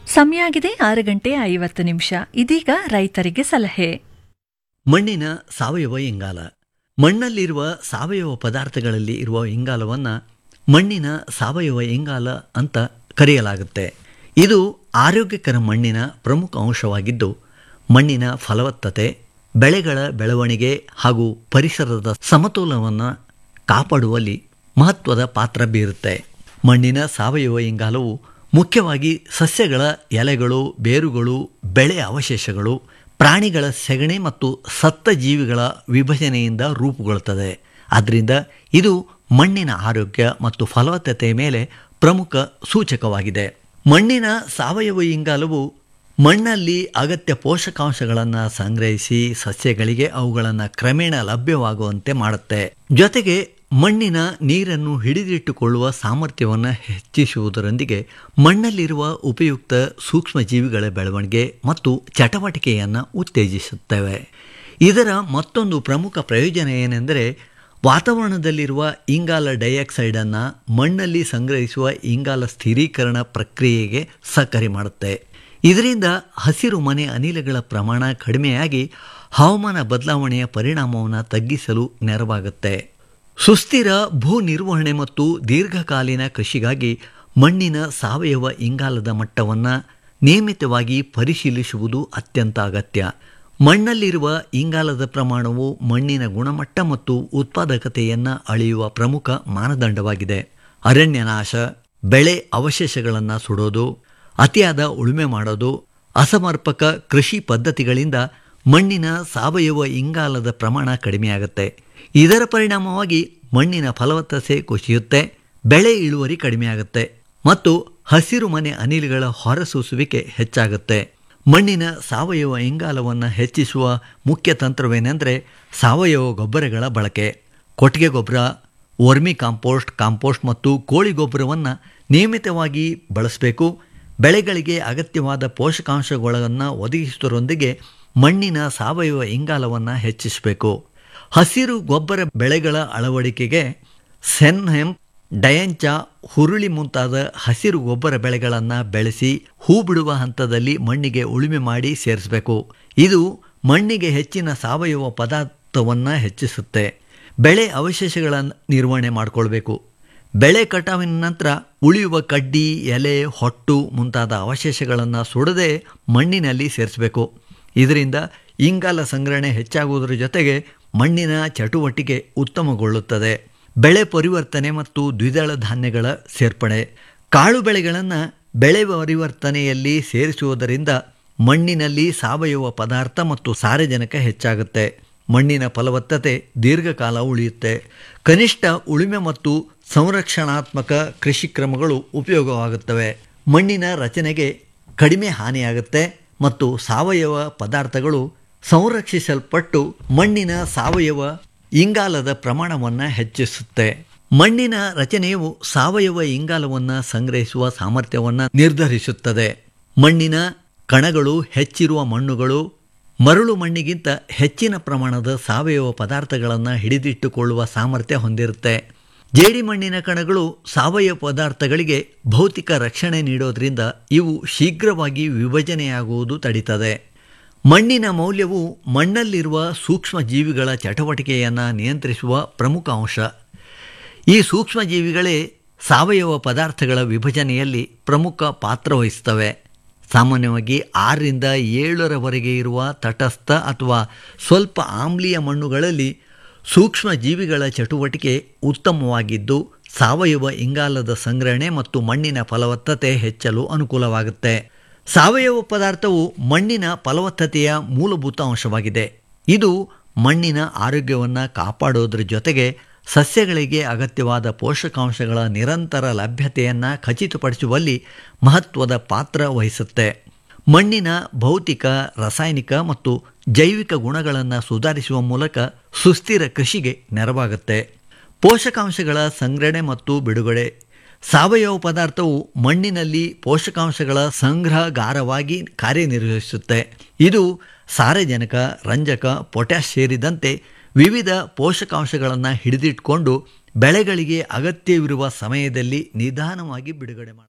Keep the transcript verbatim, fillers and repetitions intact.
ಸಮಯ ಆಗಿದೆ ಆರು ಗಂಟೆ ಐವತ್ತು ನಿಮಿಷ. ಇದೀಗ ರೈತರಿಗೆ ಸಲಹೆ. ಮಣ್ಣಿನ ಸಾವಯವ ಇಂಗಾಲ. ಮಣ್ಣಲ್ಲಿರುವ ಸಾವಯವ ಪದಾರ್ಥಗಳಲ್ಲಿ ಇರುವ ಇಂಗಾಲವನ್ನು ಮಣ್ಣಿನ ಸಾವಯವ ಇಂಗಾಲ ಅಂತ ಕರೆಯಲಾಗುತ್ತೆ. ಇದು ಆರೋಗ್ಯಕರ ಮಣ್ಣಿನ ಪ್ರಮುಖ ಅಂಶವಾಗಿದ್ದು ಮಣ್ಣಿನ ಫಲವತ್ತತೆ, ಬೆಳೆಗಳ ಬೆಳವಣಿಗೆ ಹಾಗೂ ಪರಿಸರದ ಸಮತೋಲನವನ್ನು ಕಾಪಾಡುವಲ್ಲಿ ಮಹತ್ವದ ಪಾತ್ರ ಬೀರುತ್ತೆ. ಮಣ್ಣಿನ ಸಾವಯವ ಇಂಗಾಲವು ಮುಖ್ಯವಾಗಿ ಸಸ್ಯಗಳ ಎಲೆಗಳು, ಬೇರುಗಳು, ಬೆಳೆ ಅವಶೇಷಗಳು, ಪ್ರಾಣಿಗಳ ಸೆಗಣಿ ಮತ್ತು ಸತ್ತ ಜೀವಿಗಳ ವಿಭಜನೆಯಿಂದ ರೂಪುಗೊಳ್ಳುತ್ತದೆ. ಆದ್ದರಿಂದ ಇದು ಮಣ್ಣಿನ ಆರೋಗ್ಯ ಮತ್ತು ಫಲವತ್ತತೆಯ ಮೇಲೆ ಪ್ರಮುಖ ಸೂಚಕವಾಗಿದೆ. ಮಣ್ಣಿನ ಸಾವಯವ ಇಂಗಾಲವು ಮಣ್ಣಲ್ಲಿ ಅಗತ್ಯ ಪೋಷಕಾಂಶಗಳನ್ನು ಸಂಗ್ರಹಿಸಿ ಸಸ್ಯಗಳಿಗೆ ಅವುಗಳನ್ನು ಕ್ರಮೇಣ ಲಭ್ಯವಾಗುವಂತೆ ಮಾಡುತ್ತೆ. ಜೊತೆಗೆ ಮಣ್ಣಿನ ನೀರನ್ನು ಹಿಡಿದಿಟ್ಟುಕೊಳ್ಳುವ ಸಾಮರ್ಥ್ಯವನ್ನು ಹೆಚ್ಚಿಸುವುದರೊಂದಿಗೆ ಮಣ್ಣಲ್ಲಿರುವ ಉಪಯುಕ್ತ ಸೂಕ್ಷ್ಮಜೀವಿಗಳ ಬೆಳವಣಿಗೆ ಮತ್ತು ಚಟುವಟಿಕೆಯನ್ನು ಉತ್ತೇಜಿಸುತ್ತವೆ. ಇದರ ಮತ್ತೊಂದು ಪ್ರಮುಖ ಪ್ರಯೋಜನ ಏನೆಂದರೆ ವಾತಾವರಣದಲ್ಲಿರುವ ಇಂಗಾಲ ಡೈಆಕ್ಸೈಡನ್ನು ಮಣ್ಣಲ್ಲಿ ಸಂಗ್ರಹಿಸುವ ಇಂಗಾಲ ಸ್ಥಿರೀಕರಣ ಪ್ರಕ್ರಿಯೆಗೆ ಸಹಕಾರಿ ಮಾಡುತ್ತೆ. ಇದರಿಂದ ಹಸಿರು ಮನೆ ಅನಿಲಗಳ ಪ್ರಮಾಣ ಕಡಿಮೆಯಾಗಿ ಹವಾಮಾನ ಬದಲಾವಣೆಯ ಪರಿಣಾಮವನ್ನು ತಗ್ಗಿಸಲು ನೆರವಾಗುತ್ತೆ. ಸುಸ್ಥಿರ ಭೂ ನಿರ್ವಹಣೆ ಮತ್ತು ದೀರ್ಘಕಾಲೀನ ಕೃಷಿಗಾಗಿ ಮಣ್ಣಿನ ಸಾವಯವ ಇಂಗಾಲದ ಮಟ್ಟವನ್ನು ನಿಯಮಿತವಾಗಿ ಪರಿಶೀಲಿಸುವುದು ಅತ್ಯಂತ ಅಗತ್ಯ. ಮಣ್ಣಲ್ಲಿರುವ ಇಂಗಾಲದ ಪ್ರಮಾಣವು ಮಣ್ಣಿನ ಗುಣಮಟ್ಟ ಮತ್ತು ಉತ್ಪಾದಕತೆಯನ್ನು ಅಳೆಯುವ ಪ್ರಮುಖ ಮಾನದಂಡವಾಗಿದೆ. ಅರಣ್ಯನಾಶ, ಬೆಳೆ ಅವಶೇಷಗಳನ್ನು ಸುಡೋದು, ಅತಿಯಾದ ಉಳುಮೆ ಮಾಡೋದು, ಅಸಮರ್ಪಕ ಕೃಷಿ ಪದ್ಧತಿಗಳಿಂದ ಮಣ್ಣಿನ ಸಾವಯವ ಇಂಗಾಲದ ಪ್ರಮಾಣ ಕಡಿಮೆಯಾಗುತ್ತೆ. ಇದರ ಪರಿಣಾಮವಾಗಿ ಮಣ್ಣಿನ ಫಲವತ್ತತೆ ಕುಸಿಯುತ್ತೆ, ಬೆಳೆ ಇಳುವರಿ ಕಡಿಮೆಯಾಗುತ್ತೆ ಮತ್ತು ಹಸಿರು ಮನೆ ಅನಿಲಗಳ ಹೊರಸೂಸುವಿಕೆ ಹೆಚ್ಚಾಗುತ್ತೆ. ಮಣ್ಣಿನ ಸಾವಯವ ಇಂಗಾಲವನ್ನು ಹೆಚ್ಚಿಸುವ ಮುಖ್ಯ ತಂತ್ರವೇನೆಂದರೆ ಸಾವಯವ ಗೊಬ್ಬರಗಳ ಬಳಕೆ. ಕೊಟ್ಟಿಗೆ ಗೊಬ್ಬರ, ವರ್ಮಿ ಕಾಂಪೋಸ್ಟ್, ಕಾಂಪೋಸ್ಟ್ ಮತ್ತು ಕೋಳಿ ಗೊಬ್ಬರವನ್ನು ನಿಯಮಿತವಾಗಿ ಬಳಸಬೇಕು. ಬೆಳೆಗಳಿಗೆ ಅಗತ್ಯವಾದ ಪೋಷಕಾಂಶಗಳನ್ನು ಒದಗಿಸುವುದರೊಂದಿಗೆ ಮಣ್ಣಿನ ಸಾವಯವ ಇಂಗಾಲವನ್ನು ಹೆಚ್ಚಿಸಬೇಕು. ಹಸಿರು ಗೊಬ್ಬರ ಬೆಳೆಗಳ ಅಳವಡಿಕೆಗೆ ಸೆನ್ಹೆಮ್, ಡಯಂಚಾ, ಹುರುಳಿ ಮುಂತಾದ ಹಸಿರು ಗೊಬ್ಬರ ಬೆಳೆಗಳನ್ನು ಬೆಳೆಸಿ ಹೂ ಬಿಡುವ ಹಂತದಲ್ಲಿ ಮಣ್ಣಿಗೆ ಉಳುಮೆ ಮಾಡಿ ಸೇರಿಸಬೇಕು. ಇದು ಮಣ್ಣಿಗೆ ಹೆಚ್ಚಿನ ಸಾವಯವ ಪದಾರ್ಥವನ್ನು ಹೆಚ್ಚಿಸುತ್ತೆ. ಬೆಳೆ ಅವಶೇಷಗಳ ನಿರ್ವಹಣೆ ಮಾಡಿಕೊಳ್ಬೇಕು. ಬೆಳೆ ಕಟಾವಿನ ನಂತರ ಉಳಿಯುವ ಕಡ್ಡಿ, ಎಲೆ, ಹೊಟ್ಟು ಮುಂತಾದ ಅವಶೇಷಗಳನ್ನು ಸುಡದೆ ಮಣ್ಣಿನಲ್ಲಿ ಸೇರಿಸಬೇಕು. ಇದರಿಂದ ಇಂಗಾಲ ಸಂಗ್ರಹಣೆ ಹೆಚ್ಚಾಗುವುದರ ಜೊತೆಗೆ ಮಣ್ಣಿನ ಚಟುವಟಿಕೆ ಉತ್ತಮಗೊಳ್ಳುತ್ತದೆ. ಬೆಳೆ ಪರಿವರ್ತನೆ ಮತ್ತು ದ್ವಿದಳ ಧಾನ್ಯಗಳ ಸೇರ್ಪಡೆ. ಕಾಳು ಬೆಳೆಗಳನ್ನು ಬೆಳೆ ಪರಿವರ್ತನೆಯಲ್ಲಿ ಸೇರಿಸುವುದರಿಂದ ಮಣ್ಣಿನಲ್ಲಿ ಸಾವಯವ ಪದಾರ್ಥ ಮತ್ತು ಸಾರಜನಕ ಹೆಚ್ಚಾಗುತ್ತೆ. ಮಣ್ಣಿನ ಫಲವತ್ತತೆ ದೀರ್ಘಕಾಲ ಉಳಿಯುತ್ತೆ. ಕನಿಷ್ಠ ಉಳುಮೆ ಮತ್ತು ಸಂರಕ್ಷಣಾತ್ಮಕ ಕೃಷಿ ಕ್ರಮಗಳು ಉಪಯೋಗವಾಗುತ್ತವೆ. ಮಣ್ಣಿನ ರಚನೆಗೆ ಕಡಿಮೆ ಹಾನಿಯಾಗುತ್ತೆ ಮತ್ತು ಸಾವಯವ ಪದಾರ್ಥಗಳು ಸಂರಕ್ಷಿಸಲ್ಪಟ್ಟು ಮಣ್ಣಿನ ಸಾವಯವ ಇಂಗಾಲದ ಪ್ರಮಾಣವನ್ನು ಹೆಚ್ಚಿಸುತ್ತೆ. ಮಣ್ಣಿನ ರಚನೆಯು ಸಾವಯವ ಇಂಗಾಲವನ್ನು ಸಂಗ್ರಹಿಸುವ ಸಾಮರ್ಥ್ಯವನ್ನು ನಿರ್ಧರಿಸುತ್ತದೆ. ಮಣ್ಣಿನ ಕಣಗಳು ಹೆಚ್ಚಿರುವ ಮಣ್ಣುಗಳು ಮರಳು ಮಣ್ಣಿಗಿಂತ ಹೆಚ್ಚಿನ ಪ್ರಮಾಣದ ಸಾವಯವ ಪದಾರ್ಥಗಳನ್ನು ಹಿಡಿದಿಟ್ಟುಕೊಳ್ಳುವ ಸಾಮರ್ಥ್ಯ ಹೊಂದಿರುತ್ತೆ. ಜೇಡಿಮಣ್ಣಿನ ಕಣಗಳು ಸಾವಯವ ಪದಾರ್ಥಗಳಿಗೆ ಭೌತಿಕ ರಕ್ಷಣೆ ನೀಡೋದ್ರಿಂದ ಇವು ಶೀಘ್ರವಾಗಿ ವಿಭಜನೆಯಾಗುವುದು ತಡೀತದೆ. ಮಣ್ಣಿನ ಮೌಲ್ಯವು ಮಣ್ಣಲ್ಲಿರುವ ಸೂಕ್ಷ್ಮ ಜೀವಿಗಳ ಚಟುವಟಿಕೆಯನ್ನು ನಿಯಂತ್ರಿಸುವ ಪ್ರಮುಖ ಅಂಶ. ಈ ಸೂಕ್ಷ್ಮ ಜೀವಿಗಳೇ ಸಾವಯವ ಪದಾರ್ಥಗಳ ವಿಭಜನೆಯಲ್ಲಿ ಪ್ರಮುಖ ಪಾತ್ರ ವಹಿಸ್ತವೆ. ಸಾಮಾನ್ಯವಾಗಿ ಆರರಿಂದ ಏಳರವರೆಗೆ ಇರುವ ತಟಸ್ಥ ಅಥವಾ ಸ್ವಲ್ಪ ಆಮ್ಲೀಯ ಮಣ್ಣುಗಳಲ್ಲಿ ಸೂಕ್ಷ್ಮ ಜೀವಿಗಳ ಚಟುವಟಿಕೆ ಉತ್ತಮವಾಗಿದ್ದು ಸಾವಯವ ಇಂಗಾಲದ ಸಂಗ್ರಹಣೆ ಮತ್ತು ಮಣ್ಣಿನ ಫಲವತ್ತತೆ ಹೆಚ್ಚಲು ಅನುಕೂಲವಾಗುತ್ತೆ. ಸಾವಯವ ಪದಾರ್ಥವು ಮಣ್ಣಿನ ಫಲವತ್ತತೆಯ ಮೂಲಭೂತ ಅಂಶವಾಗಿದೆ. ಇದು ಮಣ್ಣಿನ ಆರೋಗ್ಯವನ್ನು ಕಾಪಾಡೋದ್ರ ಜೊತೆಗೆ ಸಸ್ಯಗಳಿಗೆ ಅಗತ್ಯವಾದ ಪೋಷಕಾಂಶಗಳ ನಿರಂತರ ಲಭ್ಯತೆಯನ್ನು ಖಚಿತಪಡಿಸುವಲ್ಲಿ ಮಹತ್ವದ ಪಾತ್ರ ವಹಿಸುತ್ತೆ. ಮಣ್ಣಿನ ಭೌತಿಕ, ರಾಸಾಯನಿಕ ಮತ್ತು ಜೈವಿಕ ಗುಣಗಳನ್ನು ಸುಧಾರಿಸುವ ಮೂಲಕ ಸುಸ್ಥಿರ ಕೃಷಿಗೆ ನೆರವಾಗುತ್ತೆ. ಪೋಷಕಾಂಶಗಳ ಸಂಗ್ರಹಣೆ ಮತ್ತು ಬಿಡುಗಡೆ. ಸಾವಯವ ಪದಾರ್ಥವು ಮಣ್ಣಿನಲ್ಲಿ ಪೋಷಕಾಂಶಗಳ ಸಂಗ್ರಹಗಾರವಾಗಿ ಕಾರ್ಯನಿರ್ವಹಿಸುತ್ತೆ. ಇದು ಸಾರಜನಕ, ರಂಜಕ, ಪೊಟ್ಯಾಷ್ ಸೇರಿದಂತೆ ವಿವಿಧ ಪೋಷಕಾಂಶಗಳನ್ನು ಹಿಡಿದಿಟ್ಟುಕೊಂಡು ಬೆಳೆಗಳಿಗೆ ಅಗತ್ಯವಿರುವ ಸಮಯದಲ್ಲಿ ನಿಧಾನವಾಗಿ ಬಿಡುಗಡೆ ಮಾಡುತ್ತದೆ.